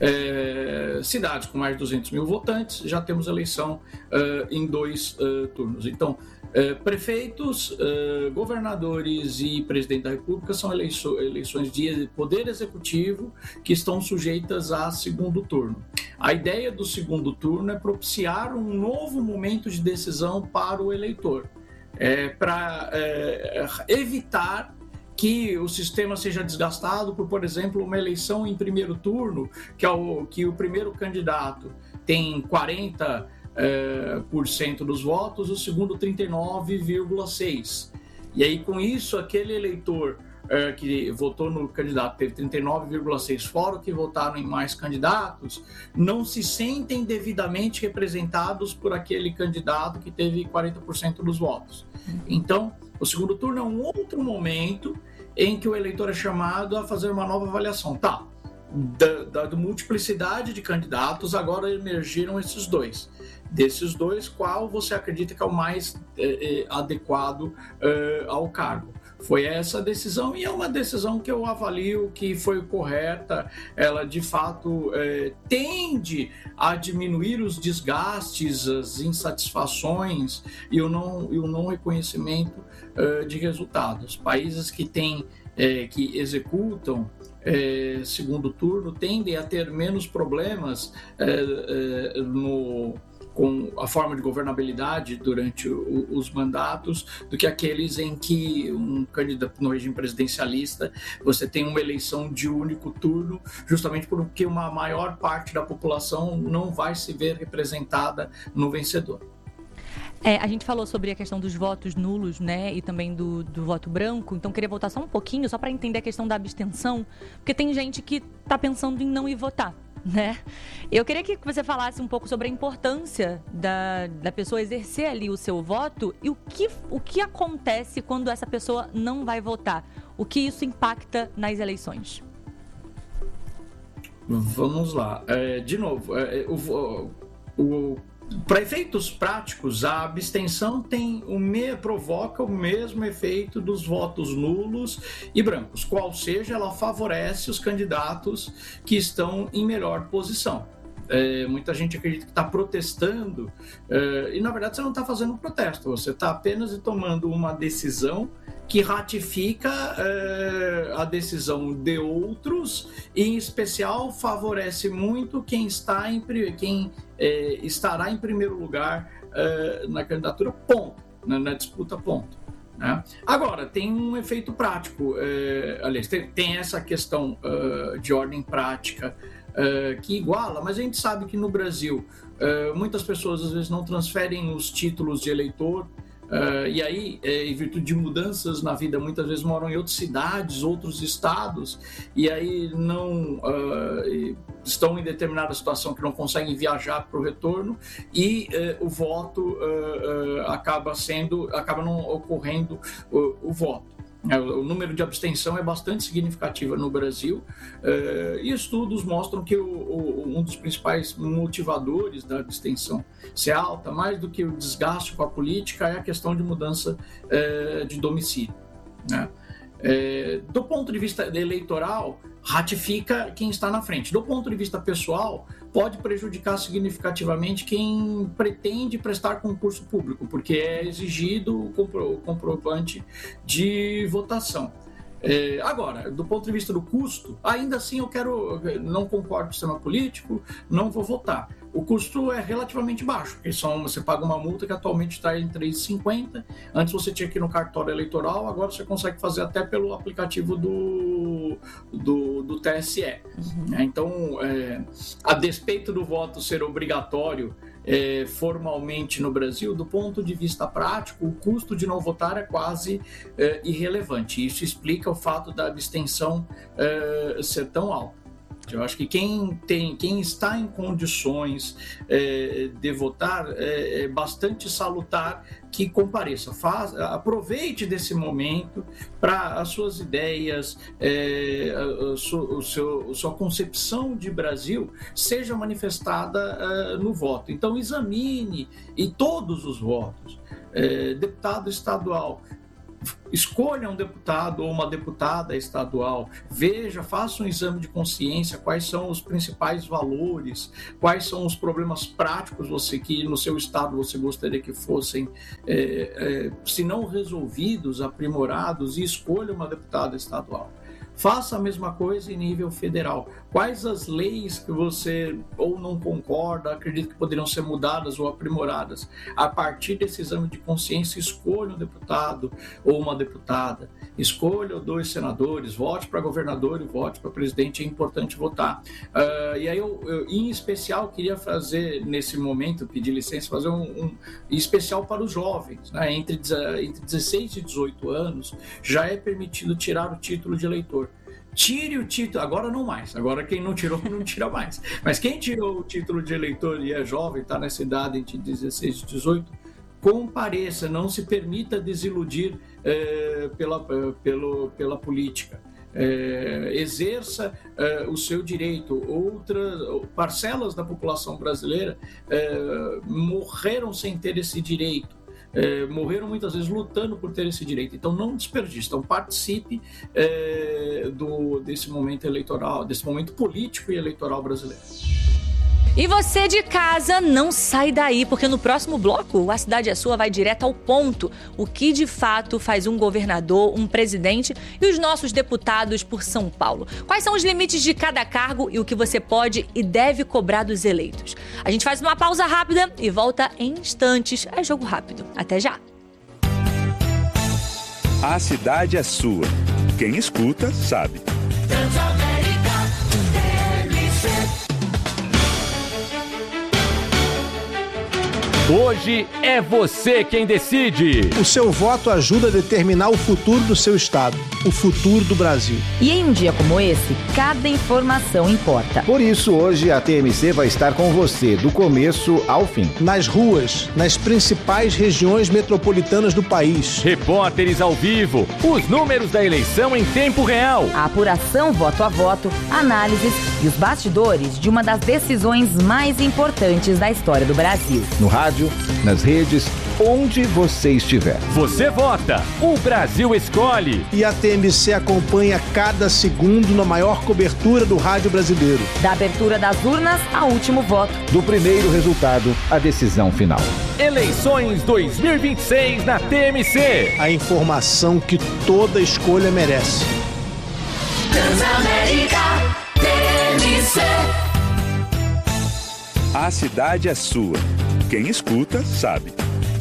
É, cidades com mais de duzentos mil votantes, já temos eleição uh, em dois uh, turnos. Então, uh, prefeitos, uh, governadores e presidente da República são eleiço- eleições de poder executivo que estão sujeitas a segundo turno. A ideia do segundo turno é propiciar um novo momento de decisão para o eleitor, é, para é, evitar que o sistema seja desgastado por, por exemplo, uma eleição em primeiro turno, que, é o, que o primeiro candidato tem quarenta por cento dos votos, o segundo trinta e nove vírgula seis por cento. E aí, com isso, aquele eleitor uh, que votou no candidato teve trinta e nove vírgula seis por cento, fora que votaram em mais candidatos, não se sentem devidamente representados por aquele candidato que teve quarenta por cento dos votos. Então, o segundo turno é um outro momento em que o eleitor é chamado a fazer uma nova avaliação. Tá, da, da multiplicidade de candidatos, agora emergiram esses dois. Desses dois, qual você acredita que é o mais é, é, adequado é, ao cargo? Foi essa a decisão, e é uma decisão que eu avalio que foi correta. Ela, de fato, é, tende a diminuir os desgastes, as insatisfações e o não, e o não reconhecimento é, de resultados. Países que, têm, é, que executam é, segundo turno tendem a ter menos problemas é, é, no... com a forma de governabilidade durante o, os mandatos, do que aqueles em que um candidato no regime presidencialista você tem uma eleição de único turno, justamente porque uma maior parte da população não vai se ver representada no vencedor. É, a gente falou sobre a questão dos votos nulos, né, e também do, do voto branco, então queria voltar só um pouquinho, só para entender a questão da abstenção, porque tem gente que está pensando em não ir votar, né? Eu queria que você falasse um pouco sobre a importância da, da pessoa exercer ali o seu voto e o que, o que acontece quando essa pessoa não vai votar, o que isso impacta nas eleições. Vamos lá, é, de novo, é, o, o para efeitos práticos, a abstenção tem o me, provoca o mesmo efeito dos votos nulos e brancos. Qual seja, ela favorece os candidatos que estão em melhor posição. É, muita gente acredita que está protestando é, e, na verdade, você não está fazendo um protesto. Você está apenas tomando uma decisão que ratifica é, a decisão de outros e, em especial, favorece muito quem, está em, quem é, estará em primeiro lugar é, na candidatura, ponto, na, na disputa, ponto. Né? Agora, tem um efeito prático, é, aliás, tem, tem essa questão uh, de ordem prática uh, que iguala, mas a gente sabe que no Brasil uh, muitas pessoas às vezes não transferem os títulos de eleitor. Uh, e aí, é, em virtude de mudanças na vida, muitas vezes moram em outras cidades, outros estados, e aí não uh, estão em determinada situação que não conseguem viajar para o retorno, e uh, o voto uh, uh, acaba sendo, acaba não ocorrendo o, o voto. O número de abstenção é bastante significativo no Brasil, e estudos mostram que o, o, um dos principais motivadores da abstenção ser alta, mais do que o desgaste com a política, é a questão de mudança de domicílio, né? Do ponto de vista eleitoral, ratifica quem está na frente. Do ponto de vista pessoal, pode prejudicar significativamente quem pretende prestar concurso público, porque é exigido o comprovante de votação. É, agora, do ponto de vista do custo, ainda assim eu quero, não concordo com o sistema político, não vou votar. O custo é relativamente baixo, porque são, você paga uma multa que atualmente está em três reais e cinquenta centavos. Antes você tinha que ir no cartório eleitoral, agora você consegue fazer até pelo aplicativo do, do, do T S E. Uhum. Então, é, a despeito do voto ser obrigatório é, formalmente no Brasil, do ponto de vista prático, o custo de não votar é quase é, irrelevante. Isso explica o fato da abstenção é, ser tão alta. Eu acho que quem, tem, quem está em condições é, de votar é, é bastante salutar que compareça. Faz, aproveite desse momento para as suas ideias, é, a, a, sua, o seu, a sua concepção de Brasil seja manifestada é, no voto. Então, examine e todos os votos. É, deputado estadual, escolha um deputado ou uma deputada estadual, veja, faça um exame de consciência, quais são os principais valores, quais são os problemas práticos você, que no seu estado você gostaria que fossem, é, é, se não resolvidos, aprimorados, e escolha uma deputada estadual. Faça a mesma coisa em nível federal. Quais as leis que você ou não concorda, acredita que poderiam ser mudadas ou aprimoradas? A partir desse exame de consciência, escolha um deputado ou uma deputada. Escolha dois senadores, vote para governador e vote para presidente. É importante votar. Uh, e aí, eu, eu, em especial, queria fazer, nesse momento, pedir licença, fazer um, um em especial para os jovens. Né? Entre, entre dezesseis e dezoito anos, já é permitido tirar o título de eleitor. Tire o título, agora não mais, agora quem não tirou não tira mais, mas quem tirou o título de eleitor e é jovem, está nessa idade entre dezesseis e dezoito, compareça, não se permita desiludir é, pela, pela, pela política, é, exerça é, o seu direito. Outras parcelas da população brasileira é, morreram sem ter esse direito. É, morreram muitas vezes lutando por ter esse direito. Então não desperdice, então participe é, do, desse momento eleitoral, desse momento político e eleitoral brasileiro. E você de casa, não sai daí, porque no próximo bloco, A Cidade é Sua vai direto ao ponto. O que de fato faz um governador, um presidente e os nossos deputados por São Paulo? Quais são os limites de cada cargo e o que você pode e deve cobrar dos eleitos? A gente faz uma pausa rápida e volta em instantes. É jogo rápido. Até já! A Cidade é Sua. Quem escuta, sabe. Hoje é você quem decide. O seu voto ajuda a determinar o futuro do seu estado, o futuro do Brasil. E em um dia como esse, cada informação importa. Por isso, hoje a T M C vai estar com você do começo ao fim. Nas ruas, nas principais regiões metropolitanas do país. Repórteres ao vivo, os números da eleição em tempo real. A apuração voto a voto, análises e os bastidores de uma das decisões mais importantes da história do Brasil. No rádio, nas redes, onde você estiver. Você vota, o Brasil escolhe. E a T M C acompanha cada segundo na maior cobertura do rádio brasileiro. Da abertura das urnas ao último voto. Do primeiro resultado à decisão final. Eleições dois mil e vinte e seis na T M C. A informação que toda escolha merece. Transamérica T M C. A Cidade é Sua. Quem escuta, sabe.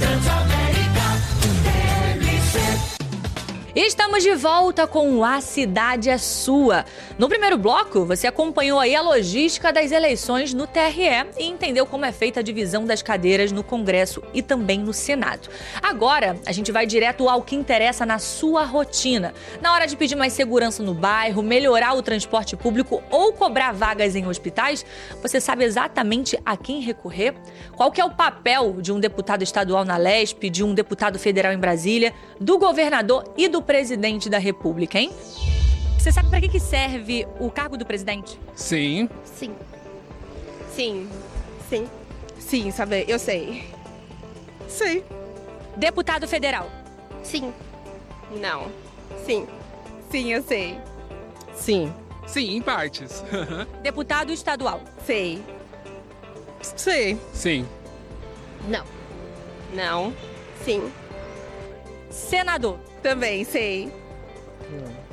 Estamos de volta com A Cidade é Sua. No primeiro bloco, você acompanhou aí a logística das eleições no T R E e entendeu como é feita a divisão das cadeiras no Congresso e também no Senado. Agora, a gente vai direto ao que interessa na sua rotina. Na hora de pedir mais segurança no bairro, melhorar o transporte público ou cobrar vagas em hospitais, você sabe exatamente a quem recorrer? Qual que é o papel de um deputado estadual na Lesp, de um deputado federal em Brasília, do governador e do presidente da República, hein? Você sabe para que que serve o cargo do presidente? Sim. Sim. Sim. Sim. Sim, sabe? Eu sei. Sei. Deputado federal? Sim. Não. Sim. Sim, eu sei. Sim. Sim, em partes. Deputado estadual? Sei. Sei. Sim. Não. Não. Sim. Senador? Também sei.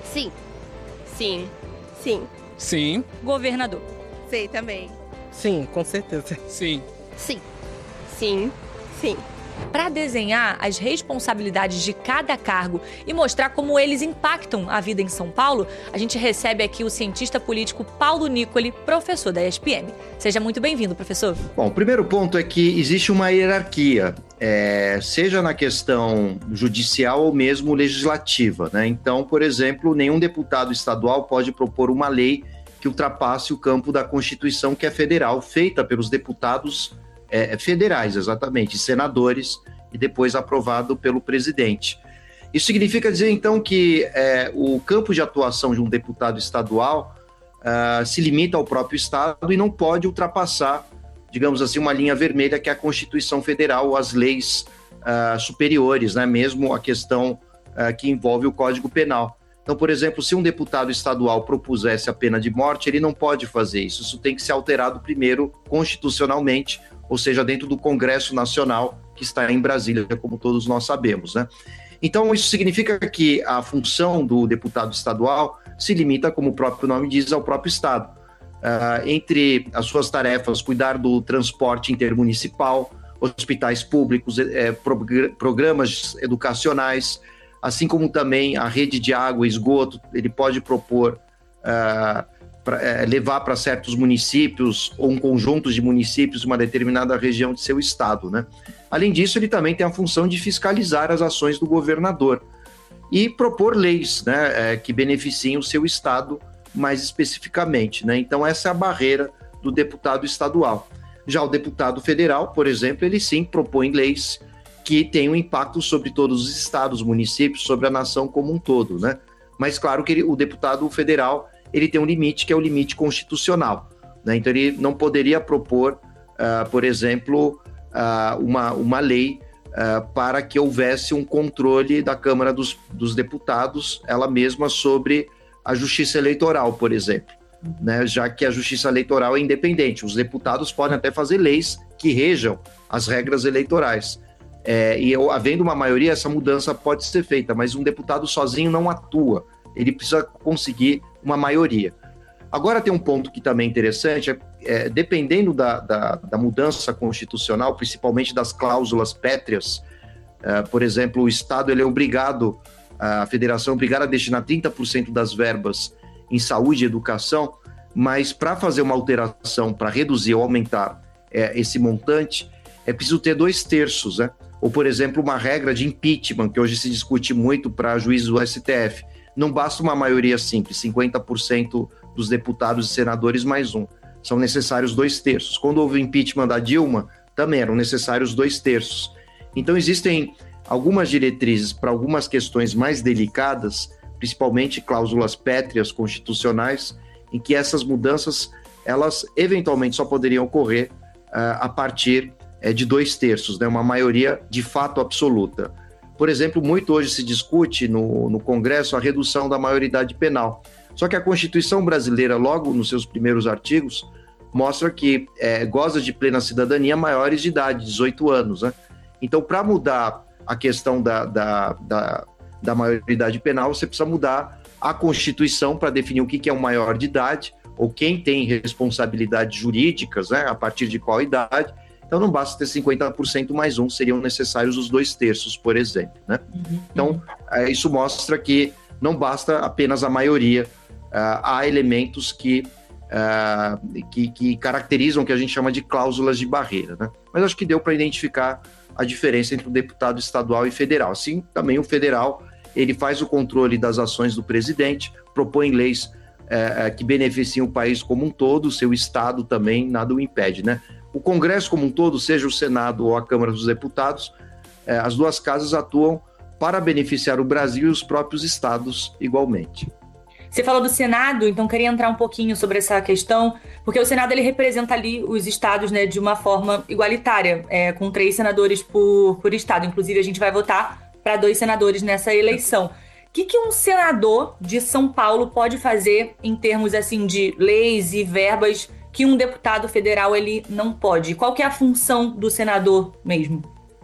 Sim. Sim. Sim. Sim. Governador. Sei também. Sim, com certeza. Sim. Sim. Sim. Sim. Para desenhar as responsabilidades de cada cargo e mostrar como eles impactam a vida em São Paulo, a gente recebe aqui o cientista político Paulo Nicoli, professor da E S P M. Seja muito bem-vindo, professor. Bom, o primeiro ponto é que existe uma hierarquia, é, seja na questão judicial ou mesmo legislativa, né? Então, por exemplo, nenhum deputado estadual pode propor uma lei que ultrapasse o campo da Constituição, que é federal, feita pelos deputados É, federais, exatamente, senadores, e depois aprovado pelo presidente. Isso significa dizer, então, que é, o campo de atuação de um deputado estadual uh, se limita ao próprio estado e não pode ultrapassar, digamos assim, uma linha vermelha que é a Constituição Federal ou as leis uh, superiores, né? Mesmo a questão uh, que envolve o Código Penal. Então, por exemplo, se um deputado estadual propusesse a pena de morte, ele não pode fazer isso. Isso tem que ser alterado primeiro constitucionalmente, ou seja, dentro do Congresso Nacional, que está em Brasília, como todos nós sabemos, né? Então, isso significa que a função do deputado estadual se limita, como o próprio nome diz, ao próprio estado. Uh, entre as suas tarefas, cuidar do transporte intermunicipal, hospitais públicos, eh, progr- programas educacionais, assim como também a rede de água e esgoto. Ele pode propor uh, pra, uh, levar para certos municípios ou um conjunto de municípios uma determinada região de seu estado, né? Além disso, ele também tem a função de fiscalizar as ações do governador e propor leis, né, uh, que beneficiem o seu estado mais especificamente, né? Então essa é a barreira do deputado estadual. Já o deputado federal, por exemplo, ele sim propõe leis que tem um impacto sobre todos os estados, municípios, sobre a nação como um todo, né? Mas claro que ele, o deputado federal, ele tem um limite que é o limite constitucional, né? Então ele não poderia propor, uh, por exemplo, uh, uma, uma lei uh, para que houvesse um controle da Câmara dos, dos Deputados, ela mesma, sobre a justiça eleitoral, por exemplo, né? Já que a justiça eleitoral é independente, os deputados podem até fazer leis que rejam as regras eleitorais. É, e havendo uma maioria, essa mudança pode ser feita, mas um deputado sozinho não atua, ele precisa conseguir uma maioria. Agora tem um ponto que também é interessante, é, é, dependendo da, da, da mudança constitucional, principalmente das cláusulas pétreas, é, por exemplo, o Estado ele é obrigado, a federação é obrigada a destinar trinta por cento das verbas em saúde e educação, mas para fazer uma alteração, para reduzir ou aumentar é, esse montante, é preciso ter dois terços, né? Ou, por exemplo, uma regra de impeachment, que hoje se discute muito para juízes do S T F. Não basta uma maioria simples, cinquenta por cento dos deputados e senadores mais um. São necessários dois terços. Quando houve o impeachment da Dilma, também eram necessários dois terços. Então, existem algumas diretrizes para algumas questões mais delicadas, principalmente cláusulas pétreas constitucionais, em que essas mudanças, elas eventualmente só poderiam ocorrer uh, a partir é de dois terços, né? Uma maioria de fato absoluta. Por exemplo, muito hoje se discute no, no Congresso a redução da maioridade penal. Só que a Constituição brasileira, logo nos seus primeiros artigos, mostra que é, goza de plena cidadania maiores de idade, dezoito anos, né? Então, para mudar a questão da, da, da, da maioridade penal, você precisa mudar a Constituição para definir o que, que é um maior de idade, ou quem tem responsabilidades jurídicas, né? A partir de qual idade. Então, não basta ter cinquenta por cento mais um, seriam necessários os dois terços, por exemplo, né? Uhum. Então, é, isso mostra que não basta apenas a maioria, uh, há elementos que, uh, que, que caracterizam o que a gente chama de cláusulas de barreira, né? Mas acho que deu para identificar a diferença entre o deputado estadual e federal. Assim, também o federal, ele faz o controle das ações do presidente, propõe leis uh, que beneficiam o país como um todo, o seu estado também, nada o impede, né? O Congresso como um todo, seja o Senado ou a Câmara dos Deputados, eh, as duas casas atuam para beneficiar o Brasil e os próprios estados igualmente. Você falou do Senado, então queria entrar um pouquinho sobre essa questão, porque o Senado ele representa ali os estados, né, de uma forma igualitária, é, com três senadores por, por estado. Inclusive, a gente vai votar para dois senadores nessa eleição. O que, que um senador de São Paulo pode fazer em termos assim, de leis e verbas que um deputado federal ele não pode? Qual que é a função do senador mesmo?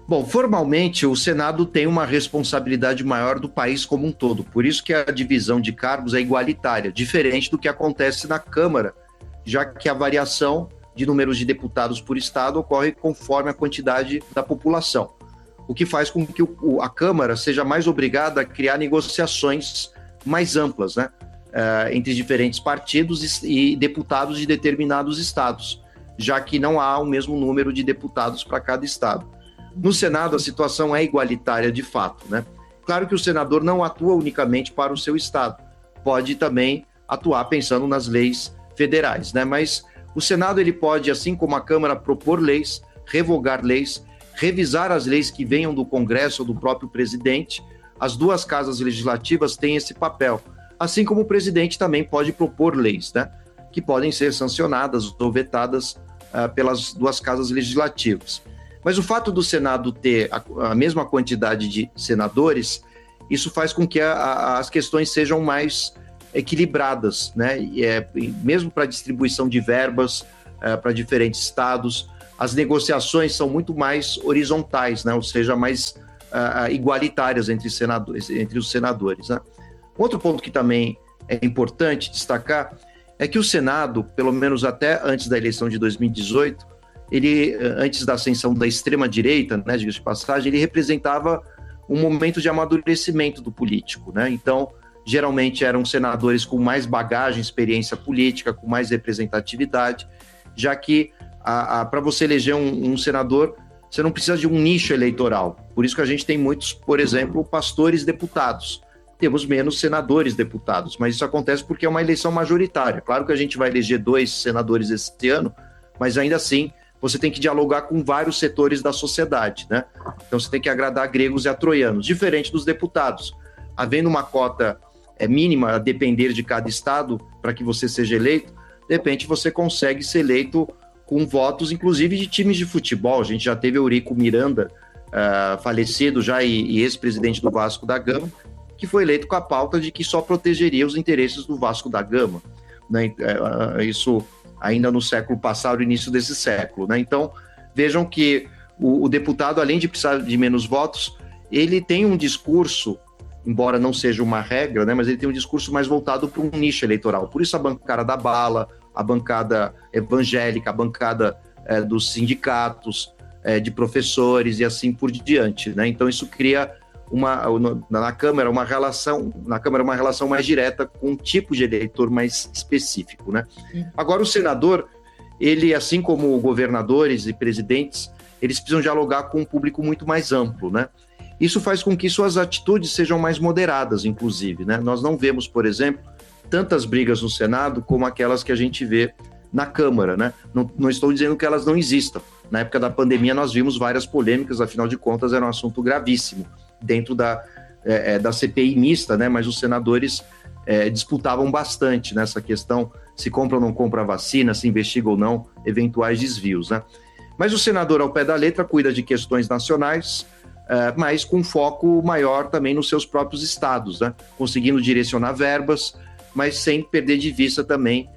Bom, formalmente o Senado tem uma responsabilidade maior do país como um todo, por isso que a divisão de cargos é igualitária, diferente do que acontece na Câmara, já que a variação de números de deputados por estado ocorre conforme a quantidade da população, o que faz com que o, a Câmara seja mais obrigada a criar negociações mais amplas, né, uh, entre diferentes partidos e, e deputados de determinados estados, já que não há o mesmo número de deputados para cada estado. No Senado, a situação é igualitária de fato, né? Claro que o senador não atua unicamente para o seu estado, pode também atuar pensando nas leis federais, né? Mas o Senado ele pode, assim como a Câmara, propor leis, revogar leis, revisar as leis que venham do Congresso ou do próprio presidente. As duas casas legislativas têm esse papel, assim como o presidente também pode propor leis, né? Que podem ser sancionadas ou vetadas uh, pelas duas casas legislativas. Mas o fato do Senado ter a, a mesma quantidade de senadores, isso faz com que a, a, as questões sejam mais equilibradas, né? E é, mesmo para distribuição de verbas é, para diferentes estados, as negociações são muito mais horizontais, né? Ou seja, mais uh, igualitárias entre, senadores, entre os senadores, né? Outro ponto que também é importante destacar é que o Senado, pelo menos até antes da eleição de dois mil e dezoito, ele, antes da ascensão da extrema-direita, né, diga-se de passagem, ele representava um momento de amadurecimento do político, né? Então, geralmente eram senadores com mais bagagem, experiência política, com mais representatividade, já que para você eleger um, um senador, você não precisa de um nicho eleitoral. Por isso que a gente tem muitos, por exemplo, pastores deputados. Temos menos senadores deputados, mas isso acontece porque é uma eleição majoritária. Claro que a gente vai eleger dois senadores esse ano, mas ainda assim você tem que dialogar com vários setores da sociedade, né? Então você tem que agradar gregos e troianos, diferente dos deputados. Havendo uma cota é, mínima a depender de cada estado para que você seja eleito, de repente você consegue ser eleito com votos, inclusive de times de futebol. A gente já teve Eurico Miranda, uh, falecido já e, e ex-presidente do Vasco da Gama, que foi eleito com a pauta de que só protegeria os interesses do Vasco da Gama, né? Uh, isso ainda no século passado, início desse século, né? Então, vejam que o, o deputado, além de precisar de menos votos, ele tem um discurso, embora não seja uma regra, né, mas ele tem um discurso mais voltado para um nicho eleitoral. Por isso a bancada da bala, a bancada evangélica, a bancada é, dos sindicatos, é, de professores e assim por diante, né? Então isso cria uma, na Câmara uma relação, na Câmara uma relação mais direta com um tipo de eleitor mais específico, né? Agora o senador, ele, assim como governadores e presidentes, eles precisam dialogar com um público muito mais amplo, né? Isso faz com que suas atitudes sejam mais moderadas, inclusive, né? Nós não vemos, por exemplo, tantas brigas no Senado como aquelas que a gente vê na Câmara, né? Não, não estou dizendo que elas não existam. Na época da pandemia nós vimos várias polêmicas, afinal de contas era um assunto gravíssimo dentro da, é, da C P I mista, né? Mas os senadores é, disputavam bastante nessa questão, se compra ou não compra a vacina, se investiga ou não eventuais desvios, né? Mas o senador, ao pé da letra, cuida de questões nacionais, é, mas com foco maior também nos seus próprios estados, né? Conseguindo direcionar verbas, mas sem perder de vista também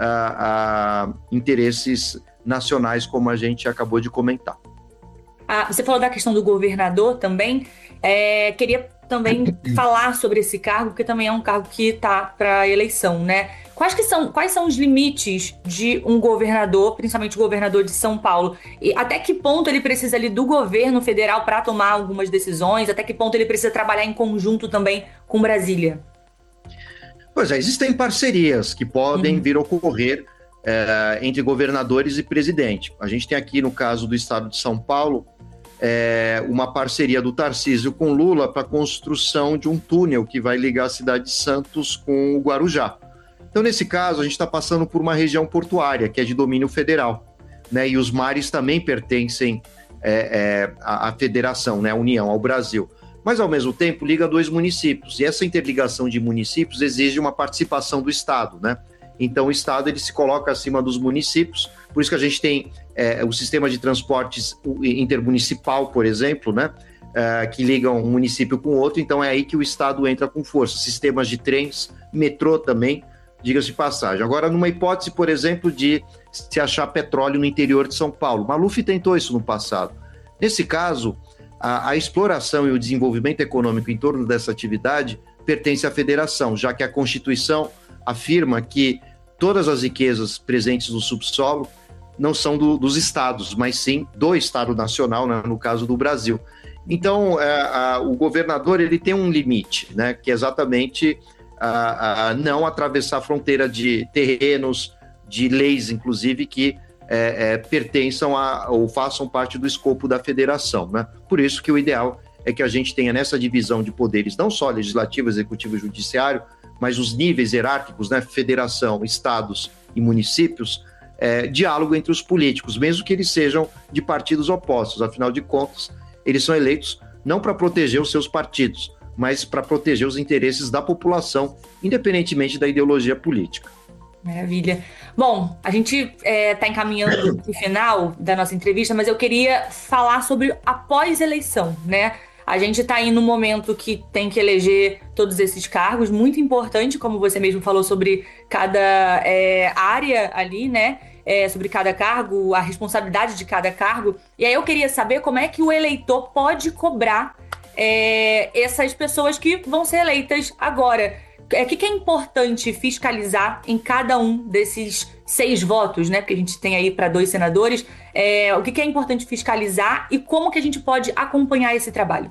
a, a interesses nacionais, como a gente acabou de comentar. Ah, você falou da questão do governador também. É, queria também falar sobre esse cargo, porque também é um cargo que está para eleição, né? Quais, que são, quais são os limites de um governador, principalmente o governador de São Paulo? E até que ponto ele precisa ali do governo federal para tomar algumas decisões? Até que ponto ele precisa trabalhar em conjunto também com Brasília? Pois é, existem parcerias que podem uhum. vir a ocorrer é, entre governadores e presidente. A gente tem aqui, no caso do estado de São Paulo, é, uma parceria do Tarcísio com Lula para a construção de um túnel que vai ligar a cidade de Santos com o Guarujá. Então, nesse caso, a gente está passando por uma região portuária, que é de domínio federal, né? E os mares também pertencem é, é, à, à federação, né? À União, ao Brasil. Mas, ao mesmo tempo, liga dois municípios. E essa interligação de municípios exige uma participação do Estado, né? Então, o Estado ele se coloca acima dos municípios. Por isso que a gente tem é, o sistema de transportes intermunicipal, por exemplo, né? É, que ligam um município com o outro. Então, é aí que o Estado entra com força. Sistemas de trens, metrô também, diga-se de passagem. Agora, numa hipótese, por exemplo, de se achar petróleo no interior de São Paulo. Maluf tentou isso no passado. Nesse caso, a, a exploração e o desenvolvimento econômico em torno dessa atividade pertence à federação, já que a Constituição afirma que todas as riquezas presentes no subsolo não são do, dos estados, mas sim do Estado Nacional, né, no caso do Brasil. Então, é, a, o governador ele tem um limite, né, que é exatamente a, a não atravessar a fronteira de terrenos, de leis, inclusive, que é, é, pertençam a, ou façam parte do escopo da federação. Né? Por isso que o ideal é que a gente tenha nessa divisão de poderes, não só legislativo, executivo e judiciário, mas os níveis hierárquicos, né, federação, estados e municípios, é, diálogo entre os políticos, mesmo que eles sejam de partidos opostos. Afinal de contas, eles são eleitos não para proteger os seus partidos, mas para proteger os interesses da população, independentemente da ideologia política. Maravilha. Bom, a gente está é, tá encaminhando para o final da nossa entrevista, mas eu queria falar sobre a pós-eleição, né? A gente está aí num momento que tem que eleger todos esses cargos, muito importante, como você mesmo falou, sobre cada é, área ali, né? É, sobre cada cargo, a responsabilidade de cada cargo. E aí eu queria saber como é que o eleitor pode cobrar é, essas pessoas que vão ser eleitas agora. O é, que, que é importante fiscalizar em cada um desses seis votos, né? Porque a gente tem aí para dois senadores. É, o que, que é importante fiscalizar e como que a gente pode acompanhar esse trabalho?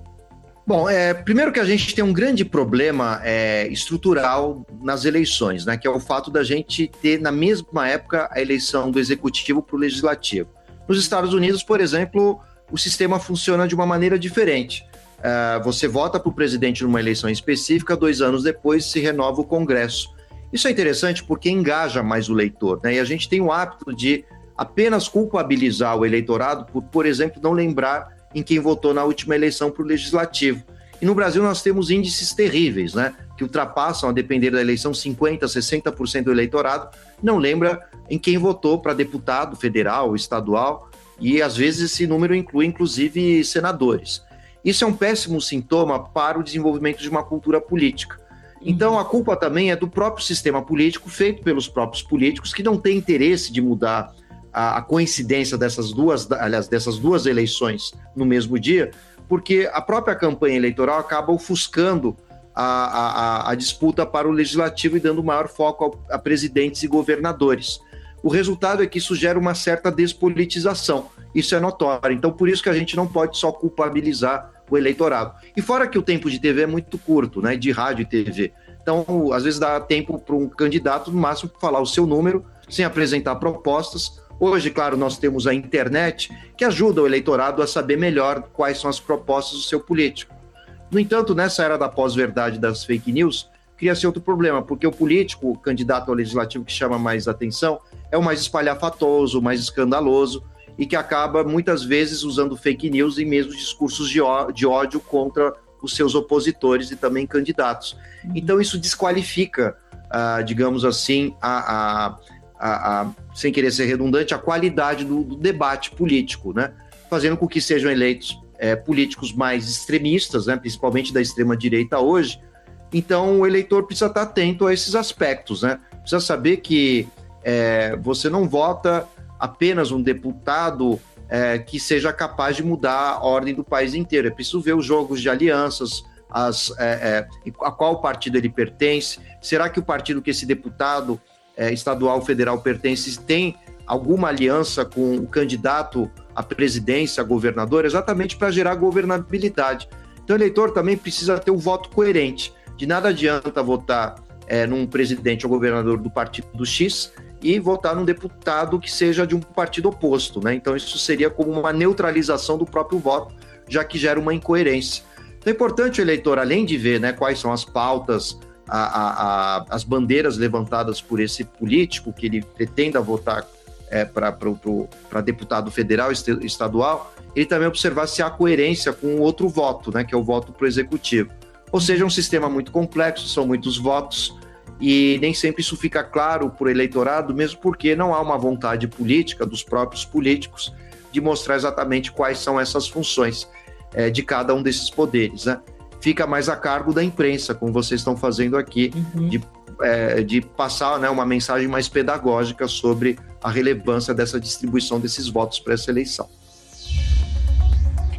Bom, é, primeiro que a gente tem um grande problema é, estrutural nas eleições, né? Que é o fato da gente ter na mesma época a eleição do executivo para o legislativo. Nos Estados Unidos, por exemplo, o sistema funciona de uma maneira diferente. Uh, você vota para o presidente numa eleição específica, dois anos depois se renova o Congresso. Isso é interessante porque engaja mais o eleitor, né? E a gente tem o hábito de apenas culpabilizar o eleitorado por, por exemplo, não lembrar em quem votou na última eleição para o Legislativo. E no Brasil nós temos índices terríveis, né? Que ultrapassam, a depender da eleição, cinquenta por cento, sessenta por cento do eleitorado não lembra em quem votou para deputado federal, estadual, e às vezes esse número inclui, inclusive, senadores. Isso é um péssimo sintoma para o desenvolvimento de uma cultura política. Então, a culpa também é do próprio sistema político, feito pelos próprios políticos, que não têm interesse de mudar a, a coincidência dessas duas, aliás, dessas duas eleições no mesmo dia, porque a própria campanha eleitoral acaba ofuscando a, a, a disputa para o legislativo e dando maior foco a, a presidentes e governadores. O resultado é que isso gera uma certa despolitização. Isso é notório. Então, por isso que a gente não pode só culpabilizar o eleitorado. E fora que o tempo de T V é muito curto, né, de rádio e T V. Então, às vezes dá tempo para um candidato, no máximo, falar o seu número, sem apresentar propostas. Hoje, claro, nós temos a internet, que ajuda o eleitorado a saber melhor quais são as propostas do seu político. No entanto, nessa era da pós-verdade das fake news, cria-se outro problema, porque o político, o candidato ao legislativo que chama mais atenção, é o mais espalhafatoso, o mais escandaloso, e que acaba, muitas vezes, usando fake news e mesmo discursos de ódio contra os seus opositores e também candidatos. Então, isso desqualifica, uh, digamos assim, a, a, a, a, sem querer ser redundante, a qualidade do, do debate político, né? Fazendo com que sejam eleitos é, políticos mais extremistas, né? Principalmente da extrema-direita hoje. Então, o eleitor precisa estar atento a esses aspectos, né? Precisa saber que é, você não vota apenas um deputado é, que seja capaz de mudar a ordem do país inteiro. É preciso ver os jogos de alianças, as, é, é, a qual partido ele pertence. Será que o partido que esse deputado é, estadual ou federal pertence tem alguma aliança com o candidato à presidência, a governador, exatamente para gerar governabilidade. Então o eleitor também precisa ter um voto coerente. De nada adianta votar é, num presidente ou governador do partido X e votar num deputado que seja de um partido oposto, né? Então isso seria como uma neutralização do próprio voto, já que gera uma incoerência. Então é importante o eleitor, além de ver, né, quais são as pautas, a, a, a, as bandeiras levantadas por esse político que ele pretenda votar é, para deputado federal e estadual, ele também observar se há coerência com o outro voto, né, que é o voto para o executivo. Ou seja, é um sistema muito complexo, são muitos votos, e nem sempre isso fica claro para o eleitorado, mesmo porque não há uma vontade política dos próprios políticos de mostrar exatamente quais são essas funções é, de cada um desses poderes, né? Fica mais a cargo da imprensa, como vocês estão fazendo aqui, uhum. de, é, de passar, né, uma mensagem mais pedagógica sobre a relevância dessa distribuição desses votos para essa eleição.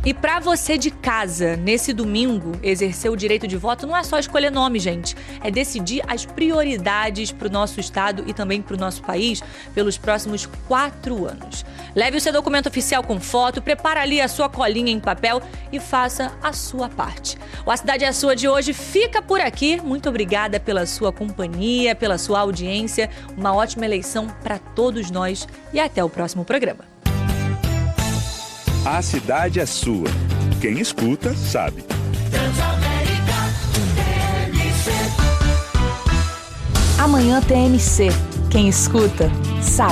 E para você de casa, nesse domingo, exercer o direito de voto não é só escolher nome, gente. É decidir as prioridades para o nosso estado e também para o nosso país pelos próximos quatro anos. Leve o seu documento oficial com foto, prepara ali a sua colinha em papel e faça a sua parte. O A Cidade é Sua de hoje fica por aqui. Muito obrigada pela sua companhia, pela sua audiência. Uma ótima eleição para todos nós e até o próximo programa. A cidade é sua. Quem escuta, sabe. Amanhã T M C. Quem escuta, sabe.